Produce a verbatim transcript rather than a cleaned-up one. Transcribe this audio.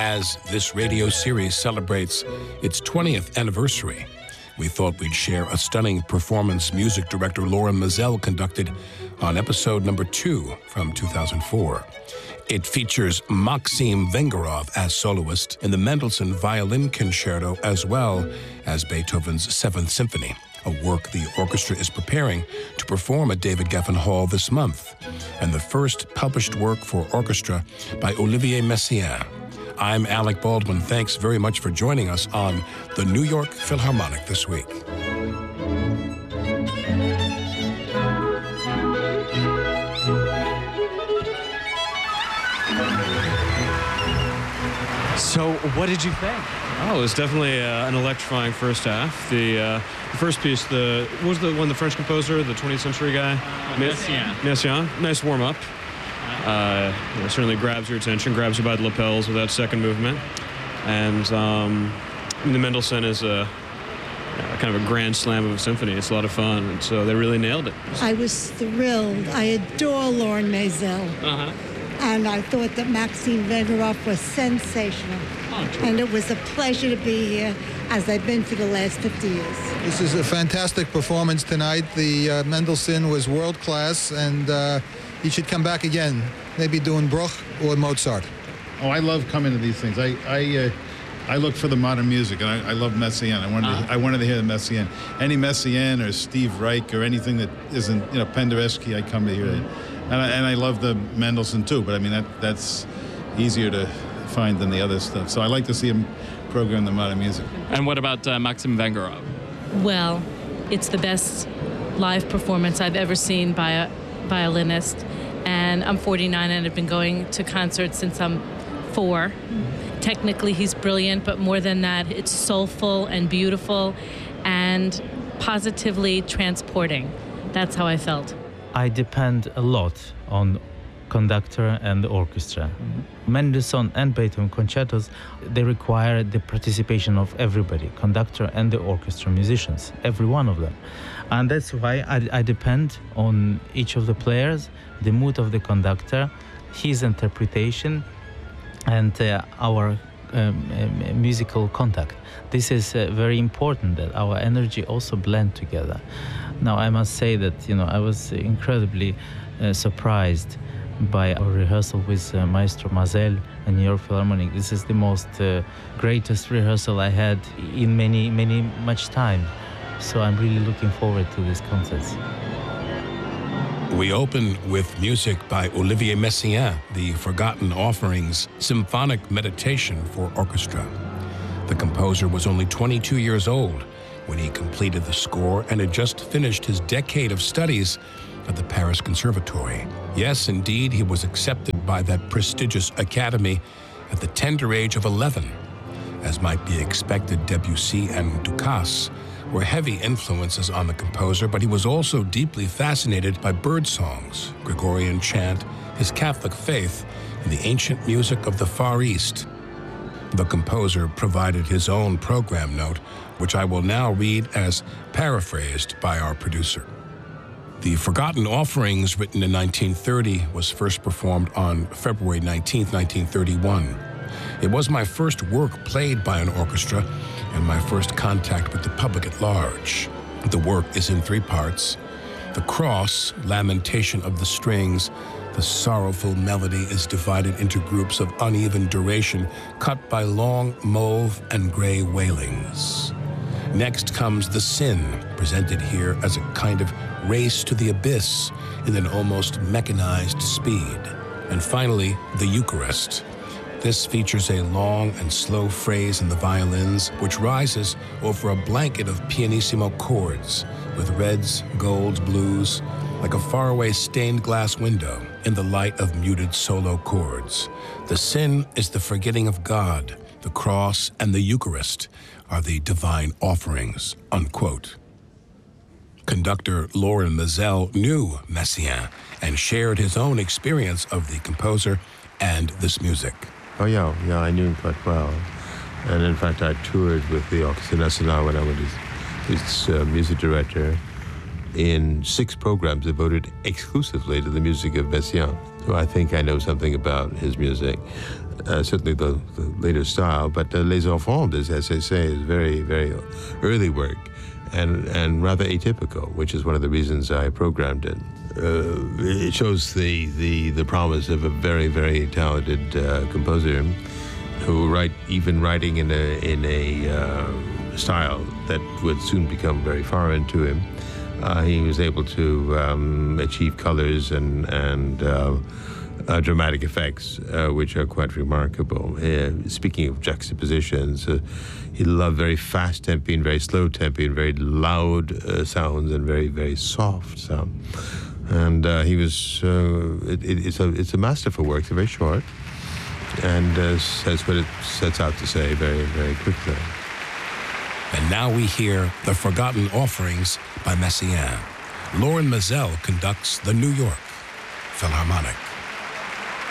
as this radio series celebrates its twentieth anniversary, we thought we'd share a stunning performance music director Loren Maazel conducted on episode number two from two thousand four. It features Maxim Vengerov as soloist in the Mendelssohn Violin Concerto, as well as Beethoven's Seventh Symphony, a work the orchestra is preparing to perform at David Geffen Hall this month, and the first published work for orchestra by Olivier Messiaen. I'm Alec Baldwin. Thanks very much for joining us on the New York Philharmonic this week. So, what did you think? Oh, it was definitely uh, an electrifying first half. The, uh, the first piece, the what was the one, the French composer, the twentieth century guy? Uh, Messiaen. Messiaen. Nice warm-up. Uh, you know, certainly grabs your attention, grabs you by the lapels with that second movement. And um, the Mendelssohn is a, a kind of a grand slam of a symphony. It's a lot of fun, and so they really nailed it. I was thrilled. I adore Loren Maazel. Uh-huh. And I thought that Maxim Vengerov was sensational. Oh, and it was a pleasure to be here, as I've been for the last fifty years. This is a fantastic performance tonight. The uh, Mendelssohn was world class, and uh, he should come back again, maybe doing Bruch or Mozart. Oh, I love coming to these things. I I, uh, I look for the modern music, and I, I love Messiaen. I wanted uh-huh. to, I wanted to hear the Messiaen. Any Messiaen or Steve Reich or anything that isn't, you know, Penderecki, I come to hear it. And I, and I love the Mendelssohn too, but I mean that that's easier to find than the other stuff. So I like to see him program the modern music. And what about uh, Maxim Vengerov? Well, it's the best live performance I've ever seen by a violinist. And I'm forty-nine and I've been going to concerts since I'm four. Technically, he's brilliant, but more than that, it's soulful and beautiful and positively transporting. That's how I felt. I depend a lot on conductor and the orchestra. Mm-hmm. Mendelssohn and Beethoven concertos, they require the participation of everybody, conductor and the orchestra musicians, every one of them. And that's why I, I depend on each of the players, the mood of the conductor, his interpretation, and uh, our um, um, musical contact. This is uh, very important, that our energy also blend together. Now, I must say that, you know, I was incredibly uh, surprised by our rehearsal with uh, Maestro Maazel and New York Philharmonic. This is the most uh, greatest rehearsal I had in many, many, much time. So I'm really looking forward to these concerts. We open with music by Olivier Messiaen, the Forgotten Offerings Symphonic Meditation for Orchestra. The composer was only twenty-two years old when he completed the score and had just finished his decade of studies at the Paris Conservatory. Yes, indeed, he was accepted by that prestigious academy at the tender age of eleven. As might be expected, Debussy and Ducasse were heavy influences on the composer, but he was also deeply fascinated by bird songs, Gregorian chant, his Catholic faith, and the ancient music of the Far East. The composer provided his own program note, which I will now read as paraphrased by our producer. The Forgotten Offerings, written in nineteen thirty, was first performed on February nineteenth, nineteen thirty-one. It was my first work played by an orchestra and my first contact with the public at large. The work is in three parts. The cross, lamentation of the strings, the sorrowful melody is divided into groups of uneven duration, cut by long mauve and gray wailings. Next comes the sin, presented here as a kind of race to the abyss in an almost mechanized speed. And finally, the Eucharist. This features a long and slow phrase in the violins, which rises over a blanket of pianissimo chords with reds, golds, blues, like a faraway stained glass window in the light of muted solo chords. The sin is the forgetting of God. The cross and the Eucharist are the divine offerings, unquote. Conductor Loren Maazel knew Messiaen and shared his own experience of the composer and this music. Oh, yeah, yeah, I knew him quite well. And in fact, I toured with the Orchestra Nationale when I was its uh, music director in six programs devoted exclusively to the music of Messiaen. So I think I know something about his music, uh, certainly the, the later style. But uh, Les Enfants, as I say, is very, very early work and, and rather atypical, which is one of the reasons I programmed it. Uh, it shows the, the, the promise of a very, very talented uh, composer who write even writing in a in a uh, style that would soon become very foreign to him. Uh, he was able to um, achieve colors and and uh, uh, dramatic effects, uh, which are quite remarkable. Uh, speaking of juxtapositions, uh, he loved very fast tempi and very slow tempi and very loud uh, sounds and very very soft sound. And uh, he was uh, it, it, it's a it's a masterful work. It's very short. And uh, says what it sets out to say very, very quickly. And now we hear The Forgotten Offerings by Messiaen. Lorin Maazel conducts the New York Philharmonic.